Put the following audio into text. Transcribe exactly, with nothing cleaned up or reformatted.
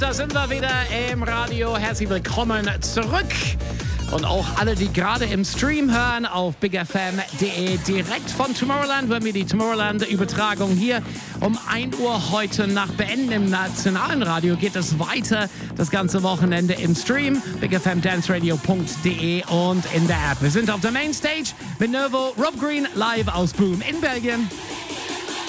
Da sind wir wieder im Radio. Herzlich willkommen zurück. Und auch alle, die gerade im Stream hören auf big f m punkt d e direkt von Tomorrowland, wenn wir die Tomorrowland-Übertragung hier um ein Uhr heute Nacht beenden. Im nationalen Radio geht es weiter das ganze Wochenende im Stream, big f m dance radio punkt d e und in der App. Wir sind auf der Mainstage mit Nervo, Rob Green live aus Boom in Belgien.